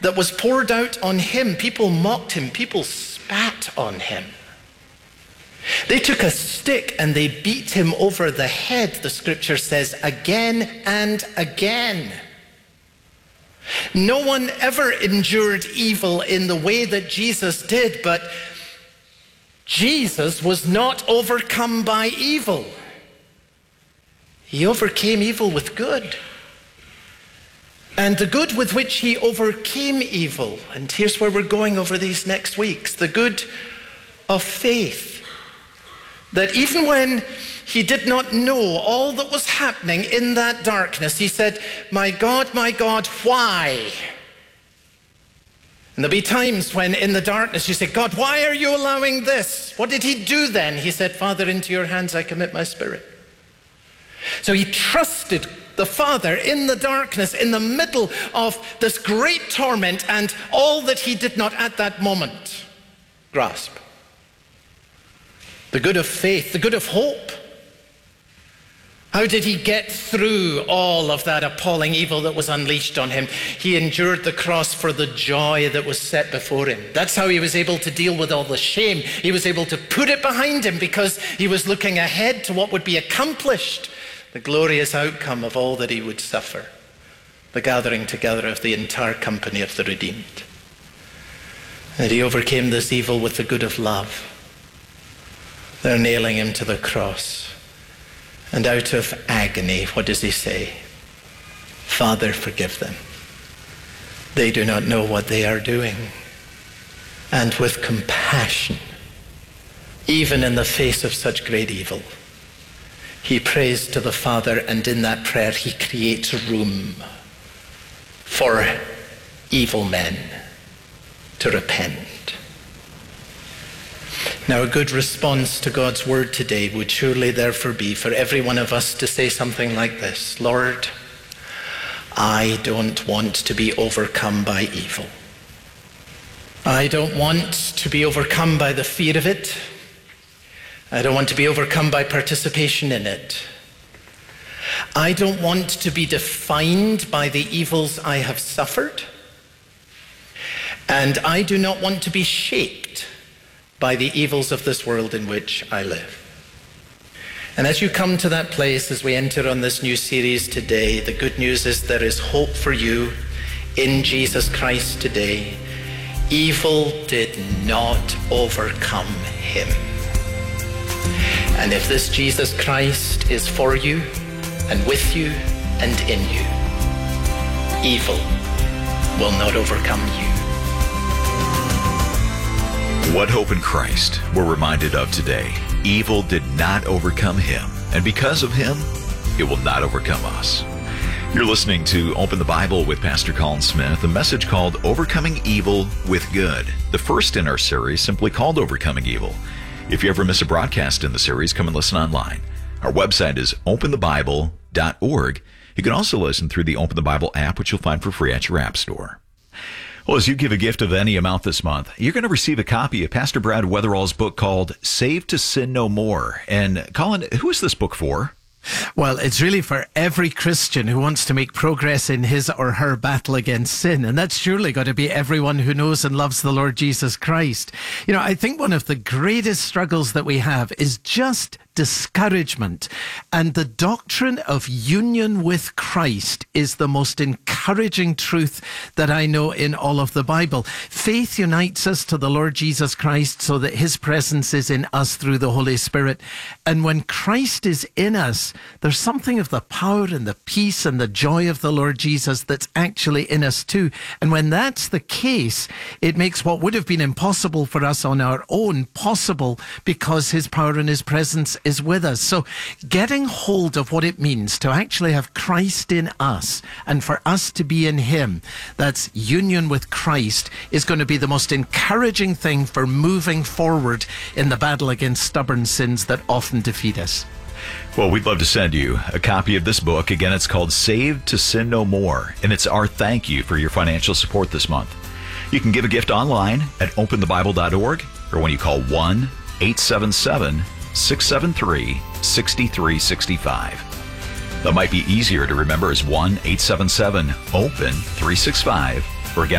that was poured out on him. People mocked him. People spat on him. They took a stick and they beat him over the head, the scripture says, again and again. No one ever endured evil in the way that Jesus did, but Jesus was not overcome by evil. He overcame evil with good. And the good with which he overcame evil, and here's where we're going over these next weeks, the good of faith. That even when he did not know all that was happening in that darkness, he said, my God, why? And there'll be times when in the darkness you say, God, why are you allowing this? What did he do then? He said, Father, into your hands I commit my spirit. So he trusted the Father in the darkness, in the middle of this great torment and all that he did not at that moment grasp. The good of faith, the good of hope. How did he get through all of that appalling evil that was unleashed on him? He endured the cross for the joy that was set before him. That's how he was able to deal with all the shame. He was able to put it behind him because he was looking ahead to what would be accomplished, the glorious outcome of all that he would suffer, the gathering together of the entire company of the redeemed. And he overcame this evil with the good of love. They're nailing him to the cross. And out of agony, what does he say? Father, forgive them. They do not know what they are doing. And with compassion, even in the face of such great evil, he prays to the Father, and in that prayer he creates room for evil men to repent. Now, a good response to God's word today would surely therefore be for every one of us to say something like this: Lord, I don't want to be overcome by evil. I don't want to be overcome by the fear of it. I don't want to be overcome by participation in it. I don't want to be defined by the evils I have suffered. And I do not want to be shaped by the evils of this world in which I live. And as you come to that place, as we enter on this new series today, the good news is there is hope for you in Jesus Christ today. Evil did not overcome him. And if this Jesus Christ is for you and with you and in you, evil will not overcome you. What hope in Christ we're reminded of today. Evil did not overcome him, and because of him, it will not overcome us. You're listening to Open the Bible with Pastor Colin Smith, a message called Overcoming Evil with Good, the first in our series simply called Overcoming Evil. If you ever miss a broadcast in the series, come and listen online. Our website is openthebible.org. You can also listen through the Open the Bible app, which you'll find for free at your app store. Well, as you give a gift of any amount this month, you're going to receive a copy of Pastor Brad Weatherall's book called Saved to Sin No More. And Colin, who is this book for? Well, it's really for every Christian who wants to make progress in his or her battle against sin. And that's surely got to be everyone who knows and loves the Lord Jesus Christ. You know, I think one of the greatest struggles that we have is just discouragement. And the doctrine of union with Christ is the most encouraging truth that I know in all of the Bible. Faith unites us to the Lord Jesus Christ so that his presence is in us through the Holy Spirit. And when Christ is in us, there's something of the power and the peace and the joy of the Lord Jesus that's actually in us too. And when that's the case, it makes what would have been impossible for us on our own possible because his power and his presence is with us. So getting hold of what it means to actually have Christ in us and for us to be in him, that's union with Christ, is going to be the most encouraging thing for moving forward in the battle against stubborn sins that often defeat us. Well, we'd love to send you a copy of this book. Again, it's called Saved to Sin No More, and it's our thank you for your financial support this month. You can give a gift online at openthebible.org or when you call 1-877-673-6365. That might be easier to remember as 1-877-OPEN-365, or again,